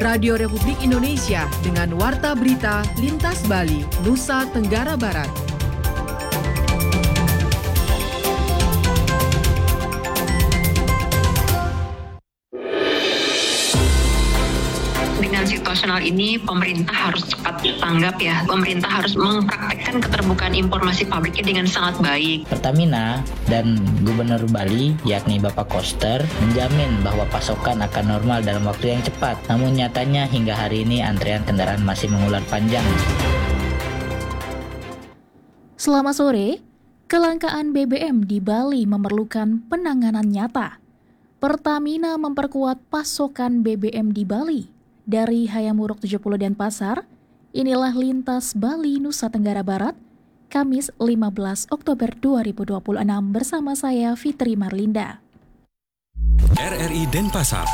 Radio Republik Indonesia dengan Warta Berita Lintas Bali, Nusa Tenggara Barat. Dengan situasional ini, pemerintah harus cepat tanggap ya. Pemerintah harus mempraktekkan keterbukaan informasi pabriknya dengan sangat baik. Pertamina dan Gubernur Bali, yakni Bapak Koster, menjamin bahwa pasokan akan normal dalam waktu yang cepat. Namun nyatanya hingga hari ini antrean kendaraan masih mengular panjang. Selamat sore, kelangkaan BBM di Bali memerlukan penanganan nyata. Pertamina memperkuat pasokan BBM di Bali. Dari Hayamuruk 70 Denpasar, inilah Lintas Bali, Nusa Tenggara Barat, Kamis 15 Oktober 2026 bersama saya Fitri Marlinda. RRI Denpasar.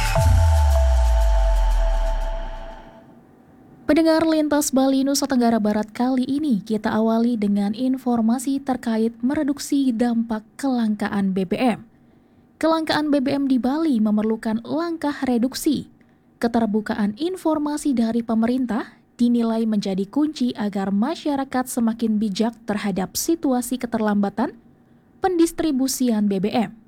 Pendengar Lintas Bali, Nusa Tenggara Barat kali ini kita awali dengan informasi terkait mereduksi dampak kelangkaan BBM. Kelangkaan BBM di Bali memerlukan langkah reduksi. Keterbukaan informasi dari pemerintah dinilai menjadi kunci agar masyarakat semakin bijak terhadap situasi keterlambatan pendistribusian BBM.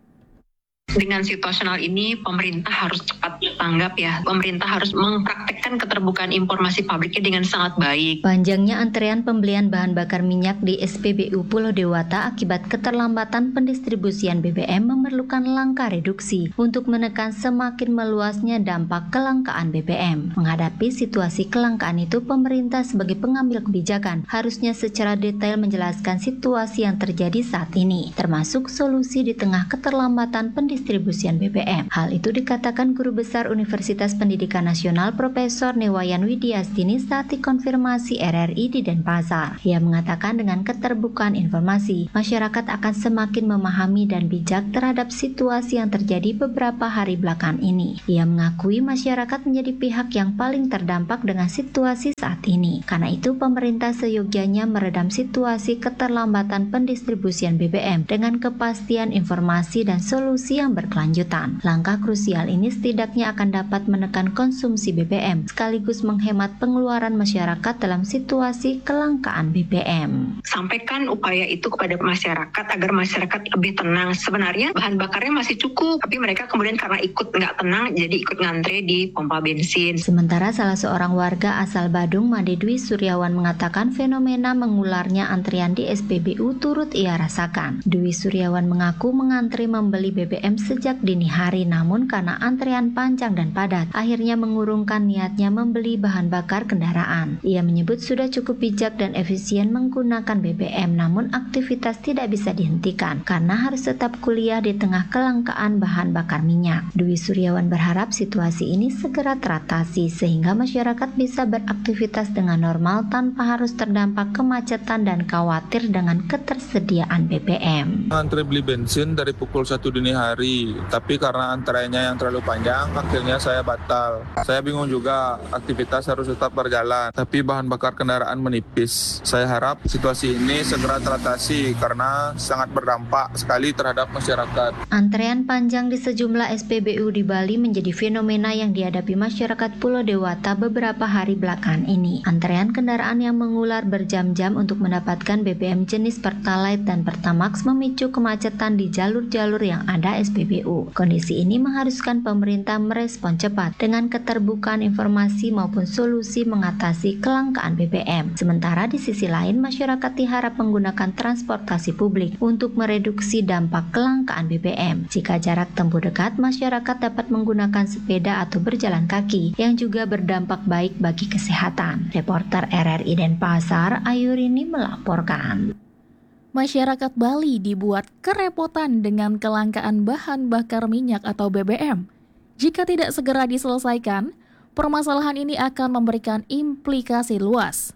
Dengan situasional ini, pemerintah harus cepat tanggap ya. Pemerintah harus mempraktekkan keterbukaan informasi pabriknya dengan sangat baik. Panjangnya antrean pembelian bahan bakar minyak di SPBU Pulau Dewata akibat keterlambatan pendistribusian BBM memerlukan langkah reduksi untuk menekan semakin meluasnya dampak kelangkaan BBM. Menghadapi situasi kelangkaan itu, pemerintah sebagai pengambil kebijakan harusnya secara detail menjelaskan situasi yang terjadi saat ini, termasuk solusi di tengah keterlambatan pendistribusian BBM. Hal itu dikatakan Guru Besar Universitas Pendidikan Nasional Profesor Newayan Widiastini saat dikonfirmasi RRI di Denpasar. Ia mengatakan dengan keterbukaan informasi, masyarakat akan semakin memahami dan bijak terhadap situasi yang terjadi beberapa hari belakangan ini. Ia mengakui masyarakat menjadi pihak yang paling terdampak dengan situasi saat ini. Karena itu, pemerintah seyogyanya meredam situasi keterlambatan pendistribusian BBM dengan kepastian informasi dan solusi yang berkelanjutan. Langkah krusial ini setidaknya akan dapat menekan konsumsi BBM sekaligus menghemat pengeluaran masyarakat dalam situasi kelangkaan BBM. Sampaikan upaya itu kepada masyarakat agar masyarakat lebih tenang. Sebenarnya bahan bakarnya masih cukup, tapi mereka kemudian karena ikut nggak tenang jadi ikut ngantre di pompa bensin. Sementara salah seorang warga asal Badung, Made Dwi Suryawan, mengatakan fenomena mengularnya antrian di SPBU turut ia rasakan. Dwi Suryawan mengaku mengantri membeli BBM sejak dini hari, namun karena antrean panjang dan padat, akhirnya mengurungkan niatnya membeli bahan bakar kendaraan. Ia menyebut sudah cukup bijak dan efisien menggunakan BBM, namun aktivitas tidak bisa dihentikan karena harus tetap kuliah di tengah kelangkaan bahan bakar minyak. Dwi Suryawan berharap situasi ini segera teratasi sehingga masyarakat bisa beraktivitas dengan normal tanpa harus terdampak kemacetan dan khawatir dengan ketersediaan BBM. Antri beli bensin dari pukul 1 dini hari, tapi karena antreannya yang terlalu panjang, akhirnya saya batal. Saya bingung juga, aktivitas harus tetap berjalan, tapi bahan bakar kendaraan menipis. Saya harap situasi ini segera teratasi karena sangat berdampak sekali terhadap masyarakat. Antrean panjang di sejumlah SPBU di Bali menjadi fenomena yang dihadapi masyarakat Pulau Dewata beberapa hari belakangan ini. Antrean kendaraan yang mengular berjam-jam untuk mendapatkan BBM jenis Pertalite dan Pertamax memicu kemacetan di jalur-jalur yang ada SPBU. Kondisi ini mengharuskan pemerintah merespon cepat dengan keterbukaan informasi maupun solusi mengatasi kelangkaan BBM. Sementara di sisi lain, masyarakat diharap menggunakan transportasi publik untuk mereduksi dampak kelangkaan BBM. Jika jarak tempuh dekat, masyarakat dapat menggunakan sepeda atau berjalan kaki yang juga berdampak baik bagi kesehatan. Reporter RRI Denpasar, Ayurini melaporkan. Masyarakat Bali dibuat kerepotan dengan kelangkaan bahan bakar minyak atau BBM. Jika tidak segera diselesaikan, permasalahan ini akan memberikan implikasi luas.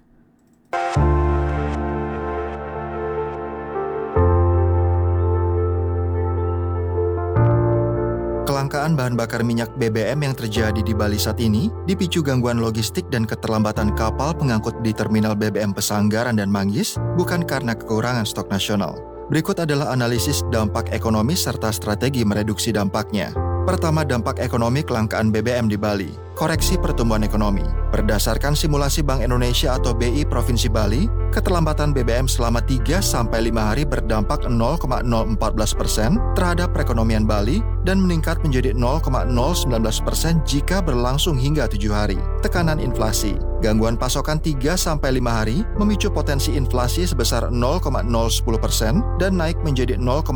Kelangkaan bahan bakar minyak BBM yang terjadi di Bali saat ini dipicu gangguan logistik dan keterlambatan kapal pengangkut di terminal BBM Pesanggaran dan Manggis, bukan karena kekurangan stok nasional. Berikut adalah analisis dampak ekonomi serta strategi mereduksi dampaknya. Pertama, dampak ekonomi kelangkaan BBM di Bali. koreksi pertumbuhan ekonomi. Berdasarkan simulasi Bank Indonesia atau BI Provinsi Bali, keterlambatan BBM selama 3-5 hari berdampak 0,014% terhadap perekonomian Bali dan meningkat menjadi 0,019% jika berlangsung hingga 7 hari. Tekanan inflasi. Gangguan pasokan 3-5 hari memicu potensi inflasi sebesar 0,010% dan naik menjadi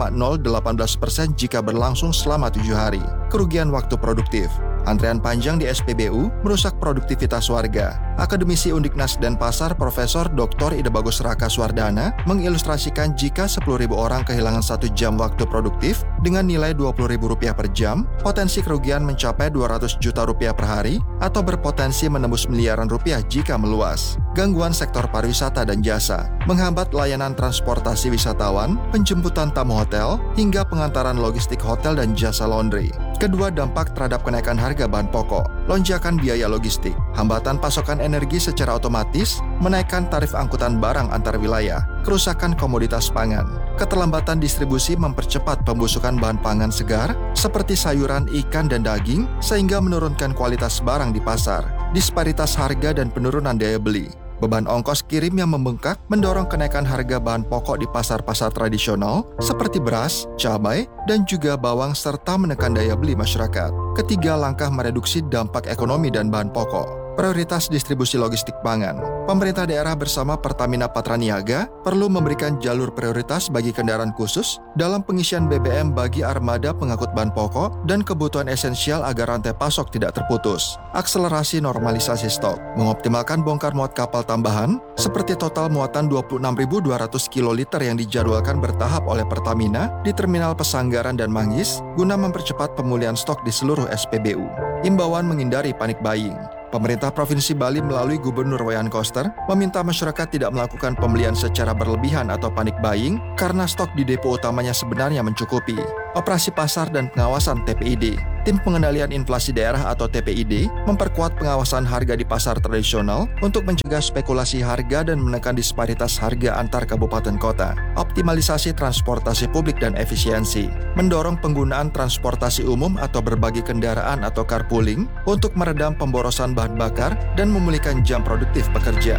0,018% jika berlangsung selama 7 hari. Kerugian waktu produktif. Antrean panjang di SPBU merusak produktivitas warga. Akademisi Undiknas Denpasar Profesor Dr. Ida Bagus Raka Suwardana mengilustrasikan jika 10.000 orang kehilangan 1 jam waktu produktif dengan nilai Rp20.000 per jam, potensi kerugian mencapai Rp200 juta per hari atau berpotensi menembus miliaran rupiah jika meluas. Gangguan sektor pariwisata dan jasa, menghambat layanan transportasi wisatawan, penjemputan tamu hotel, hingga pengantaran logistik hotel dan jasa laundry. Kedua, dampak terhadap kenaikan harga bahan pokok, lonjakan biaya logistik, hambatan pasokan energi secara otomatis, menaikkan tarif angkutan barang antar wilayah, kerusakan komoditas pangan. Keterlambatan distribusi mempercepat pembusukan bahan pangan segar seperti sayuran, ikan, dan daging sehingga menurunkan kualitas barang di pasar. Disparitas harga dan penurunan daya beli. Beban ongkos kirim yang membengkak mendorong kenaikan harga bahan pokok di pasar-pasar tradisional seperti beras, cabai, dan juga bawang serta menekan daya beli masyarakat. Ketiga, langkah mereduksi dampak ekonomi dan bahan pokok. Prioritas distribusi logistik pangan. Pemerintah daerah bersama Pertamina Patraniaga perlu memberikan jalur prioritas bagi kendaraan khusus dalam pengisian BBM bagi armada pengangkut bahan pokok dan kebutuhan esensial agar rantai pasok tidak terputus. Akselerasi normalisasi stok, mengoptimalkan bongkar muat kapal tambahan seperti total muatan 26.200 kiloliter yang dijadwalkan bertahap oleh Pertamina di Terminal Pesanggaran dan Manggis guna mempercepat pemulihan stok di seluruh SPBU. Imbauan menghindari panik buying. Pemerintah Provinsi Bali melalui Gubernur Wayan Koster meminta masyarakat tidak melakukan pembelian secara berlebihan atau panik buying karena stok di depo utamanya sebenarnya mencukupi. Operasi pasar dan pengawasan TPID. Tim Pengendalian Inflasi Daerah atau TPID memperkuat pengawasan harga di pasar tradisional untuk mencegah spekulasi harga dan menekan disparitas harga antar kabupaten kota. Optimalisasi transportasi publik dan efisiensi. Mendorong penggunaan transportasi umum atau berbagi kendaraan atau carpooling untuk meredam pemborosan bahan bakar dan memulihkan jam produktif pekerja.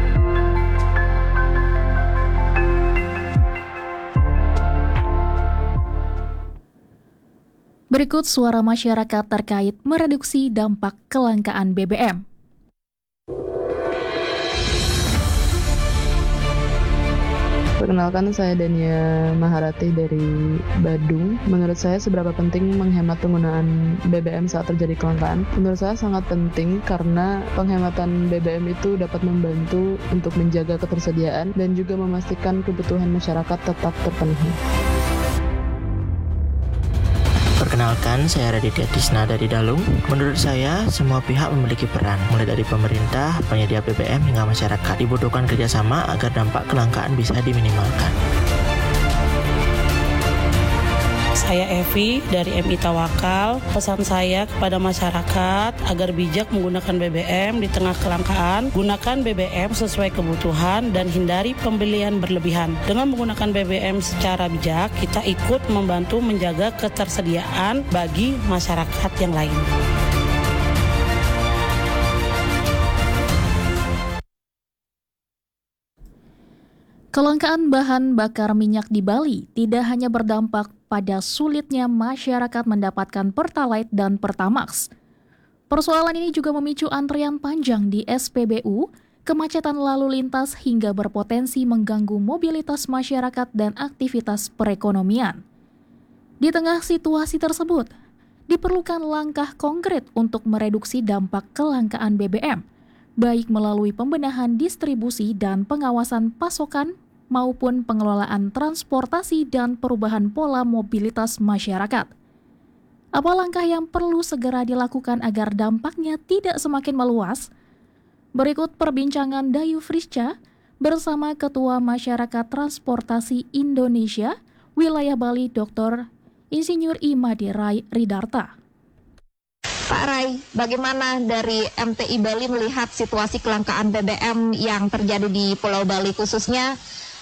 Berikut suara masyarakat terkait mereduksi dampak kelangkaan BBM. Perkenalkan, saya Dania Maharati dari Badung. Menurut saya seberapa penting menghemat penggunaan BBM saat terjadi kelangkaan? Menurut saya sangat penting karena penghematan BBM itu dapat membantu untuk menjaga ketersediaan dan juga memastikan kebutuhan masyarakat tetap terpenuhi. Perkenalkan, saya Raditya Tisna dari Dalung. Menurut saya, semua pihak memiliki peran, mulai dari pemerintah, penyedia BBM, hingga masyarakat. Dibutuhkan kerjasama agar dampak kelangkaan bisa diminimalkan. Saya Evi dari MI Tawakal. Pesan saya kepada masyarakat agar bijak menggunakan BBM di tengah kelangkaan. Gunakan BBM sesuai kebutuhan dan hindari pembelian berlebihan. Dengan menggunakan BBM secara bijak, kita ikut membantu menjaga ketersediaan bagi masyarakat yang lain. Kelangkaan bahan bakar minyak di Bali tidak hanya berdampak pada sulitnya masyarakat mendapatkan Pertalite dan Pertamax. Persoalan ini juga memicu antrian panjang di SPBU, kemacetan lalu lintas hingga berpotensi mengganggu mobilitas masyarakat dan aktivitas perekonomian. Di tengah situasi tersebut, diperlukan langkah konkret untuk mereduksi dampak kelangkaan BBM, baik melalui pembenahan distribusi dan pengawasan pasokan maupun pengelolaan transportasi dan perubahan pola mobilitas masyarakat. Apa langkah yang perlu segera dilakukan agar dampaknya tidak semakin meluas? Berikut perbincangan Dayu Frisca bersama Ketua Masyarakat Transportasi Indonesia Wilayah Bali Dr. Insinyur Imadi Ridarta. Pak Rai, bagaimana dari MTI Bali melihat situasi kelangkaan BBM yang terjadi di Pulau Bali khususnya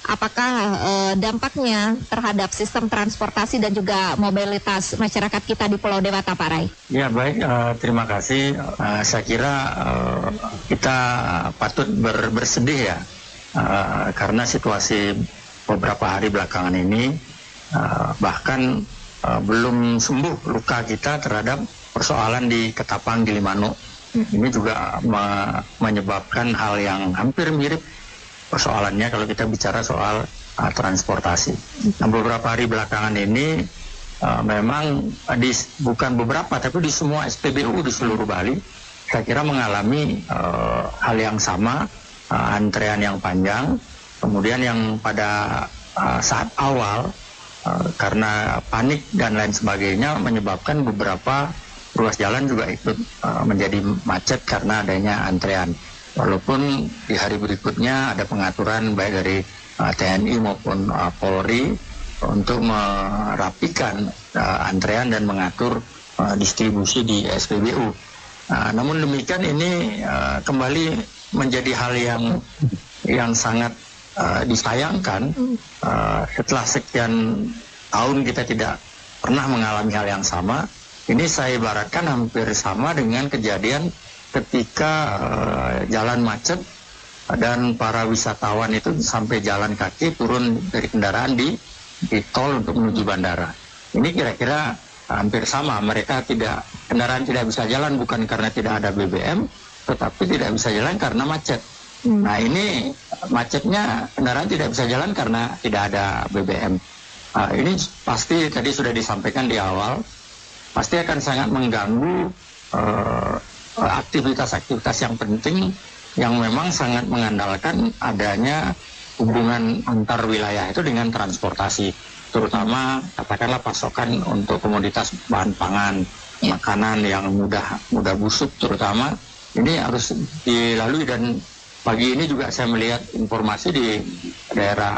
apakah dampaknya terhadap sistem transportasi dan juga mobilitas masyarakat kita di Pulau Dewata, Pak Rai? Ya baik, terima kasih. Saya kira kita patut bersedih ya, karena situasi beberapa hari belakangan ini bahkan belum sembuh luka kita terhadap persoalan di Ketapang Gilimanuk. Ini juga menyebabkan hal yang hampir mirip persoalannya kalau kita bicara soal transportasi. Nah, beberapa hari belakangan ini memang bukan beberapa, tapi di semua SPBU di seluruh Bali, saya kira mengalami hal yang sama, antrean yang panjang, kemudian yang pada saat awal karena panik dan lain sebagainya menyebabkan beberapa ruas jalan juga ikut menjadi macet karena adanya antrean. Walaupun di hari berikutnya ada pengaturan baik dari TNI maupun Polri untuk merapikan antrean dan mengatur distribusi di SPBU. Namun demikian ini kembali menjadi hal yang sangat disayangkan setelah sekian tahun kita tidak pernah mengalami hal yang sama. Ini saya ibaratkan hampir sama dengan kejadian ketika jalan macet dan para wisatawan itu sampai jalan kaki turun dari kendaraan di tol untuk menuju bandara. Ini kira-kira hampir sama. Kendaraan tidak bisa jalan bukan karena tidak ada BBM, tetapi tidak bisa jalan karena macet. Nah ini macetnya kendaraan tidak bisa jalan karena tidak ada BBM. Ini pasti tadi sudah disampaikan di awal, pasti akan sangat mengganggu aktivitas-aktivitas yang penting yang memang sangat mengandalkan adanya hubungan antar wilayah itu dengan transportasi, terutama katakanlah pasokan untuk komoditas bahan pangan, makanan yang mudah busuk terutama, ini harus dilalui. Dan pagi ini juga saya melihat informasi di daerah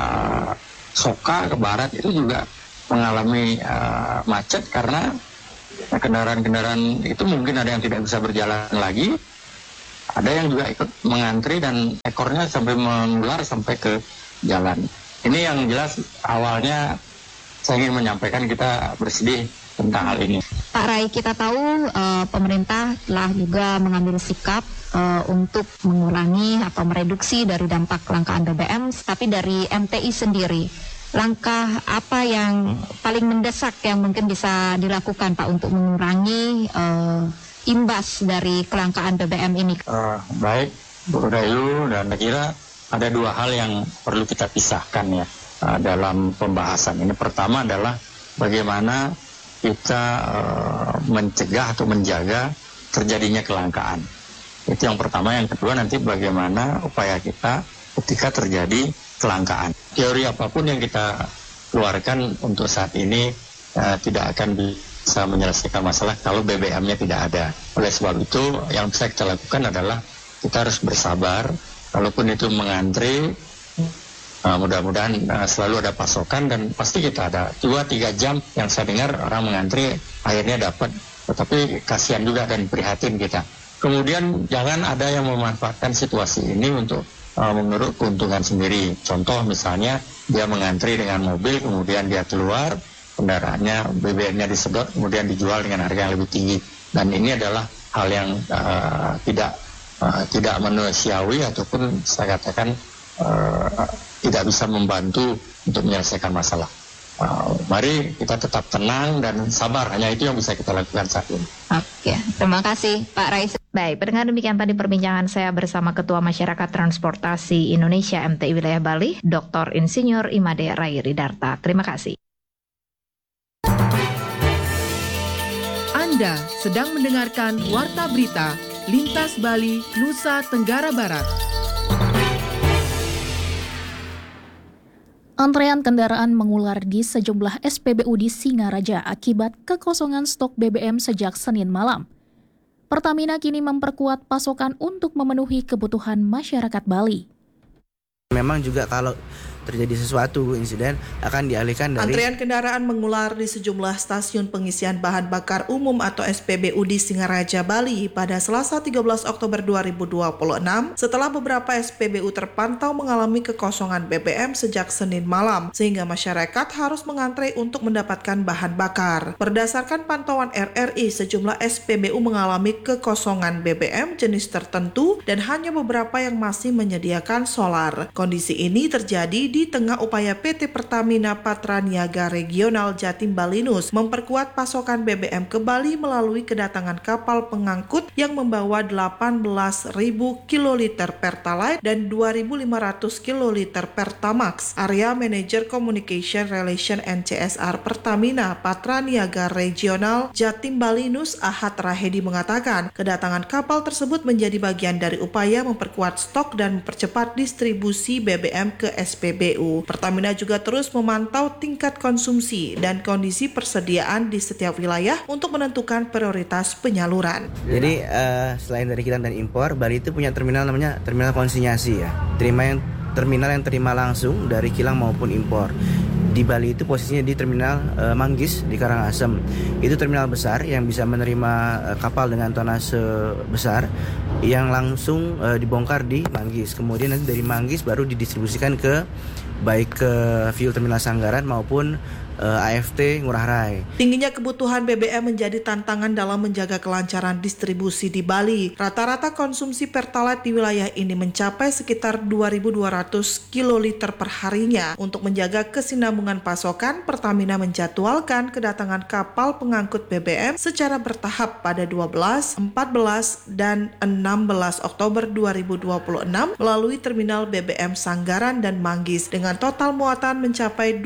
Soka ke barat itu juga mengalami macet karena kendaraan-kendaraan itu mungkin ada yang tidak bisa berjalan lagi, ada yang juga ikut mengantri dan ekornya sampai mengular sampai ke jalan. Ini yang jelas awalnya saya ingin menyampaikan kita bersedih tentang hal ini. Pak Rai, kita tahu pemerintah telah juga mengambil sikap untuk mengurangi atau mereduksi dari dampak kelangkaan BBM, tapi dari MTI sendiri, langkah apa yang paling mendesak yang mungkin bisa dilakukan Pak untuk mengurangi imbas dari kelangkaan BBM ini? Baik, Bu Dayu, dan saya kira ada dua hal yang perlu kita pisahkan ya dalam pembahasan ini. Pertama adalah bagaimana kita mencegah atau menjaga terjadinya kelangkaan. Itu yang pertama. Yang kedua nanti bagaimana upaya kita ketika terjadi kelangkaan. Teori apapun yang kita keluarkan untuk saat ini tidak akan bisa menyelesaikan masalah kalau BBM-nya tidak ada. Oleh sebab itu yang bisa kita lakukan adalah kita harus bersabar. Kalaupun itu mengantri, mudah-mudahan selalu ada pasokan dan pasti kita ada 2-3 jam yang saya dengar orang mengantri akhirnya dapat, tetapi kasihan juga dan prihatin kita. Kemudian jangan ada yang memanfaatkan situasi ini untuk menurut keuntungan sendiri. Contoh misalnya dia mengantri dengan mobil, kemudian dia keluar, kendaraannya BBM-nya disedot, kemudian dijual dengan harga yang lebih tinggi. Dan ini adalah hal yang tidak manusiawi ataupun saya katakan tidak bisa membantu untuk menyelesaikan masalah. Mari kita tetap tenang dan sabar, hanya itu yang bisa kita lakukan saat ini. Oke, terima kasih Pak Rai. Baik, pendengar, demikian tadi perbincangan saya bersama Ketua Masyarakat Transportasi Indonesia MTI Wilayah Bali, Dr. Insinyur Imade Rai Ridarta. Terima kasih. Anda sedang mendengarkan Warta Berita Lintas Bali, Nusa Tenggara Barat. Antrean kendaraan mengular di sejumlah SPBU di Singaraja akibat kekosongan stok BBM sejak Senin malam. Pertamina kini memperkuat pasokan untuk memenuhi kebutuhan masyarakat Bali. Memang juga kalau terjadi sesuatu insiden akan dialihkan dari Antrian kendaraan mengular di sejumlah stasiun pengisian bahan bakar umum atau SPBU di Singaraja, Bali pada Selasa 13 Oktober 2026 setelah beberapa SPBU terpantau mengalami kekosongan BBM sejak Senin malam sehingga masyarakat harus mengantre untuk mendapatkan bahan bakar. Berdasarkan pantauan RRI, sejumlah SPBU mengalami kekosongan BBM jenis tertentu dan hanya beberapa yang masih menyediakan solar. Kondisi ini terjadi di tengah upaya PT Pertamina Patraniaga Regional Jatim Balinus memperkuat pasokan BBM ke Bali melalui kedatangan kapal pengangkut yang membawa 18.000 kiloliter Pertalite dan 2.500 kiloliter Pertamax. Area Manager Communication Relation and CSR Pertamina Patraniaga Regional Jatim Balinus Ahad Rahedi mengatakan kedatangan kapal tersebut menjadi bagian dari upaya memperkuat stok dan mempercepat distribusi BBM ke SPBU. Pertamina juga terus memantau tingkat konsumsi dan kondisi persediaan di setiap wilayah untuk menentukan prioritas penyaluran. Jadi selain dari kilang dan impor, Bali itu punya terminal namanya terminal konsinyasi ya. Terminal yang terima langsung dari kilang maupun impor. Di Bali itu posisinya di terminal Manggis di Karangasem. Itu terminal besar yang bisa menerima kapal dengan tonase besar yang langsung dibongkar di Manggis. Kemudian nanti dari Manggis baru didistribusikan ke baik ke fuel terminal Sanggaran maupun AFT Ngurah Rai. Tingginya kebutuhan BBM menjadi tantangan dalam menjaga kelancaran distribusi di Bali. Rata-rata konsumsi Pertalite di wilayah ini mencapai sekitar 2.200 kiloliter per harinya. Untuk menjaga kesinambungan pasokan, Pertamina menjadwalkan kedatangan kapal pengangkut BBM secara bertahap pada 12, 14, dan 16 Oktober 2026 melalui terminal BBM Sanggaran dan Manggis dengan total muatan mencapai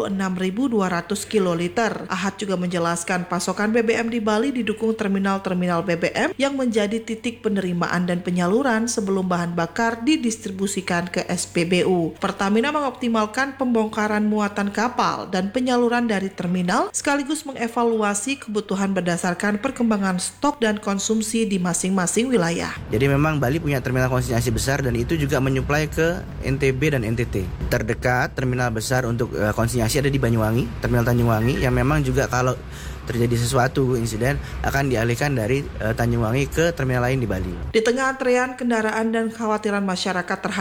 26.200 kiloliter. Ahad juga menjelaskan pasokan BBM di Bali didukung terminal-terminal BBM yang menjadi titik penerimaan dan penyaluran sebelum bahan bakar didistribusikan ke SPBU. Pertamina mengoptimalkan pembongkaran muatan kapal dan penyaluran dari terminal sekaligus mengevaluasi kebutuhan berdasarkan perkembangan stok dan konsumsi di masing-masing wilayah. Jadi memang Bali punya terminal konsinyasi besar dan itu juga menyuplai ke NTB dan NTT. Terdekat terminal besar untuk konsinyasi ada di Banyuwangi, terminal Tanjung Wangi, yang memang juga kalau terjadi sesuatu insiden akan dialihkan dari Tanjung Wangi ke terminal lain di Bali. Di tengah antrean kendaraan dan kekhawatiran masyarakat terhadap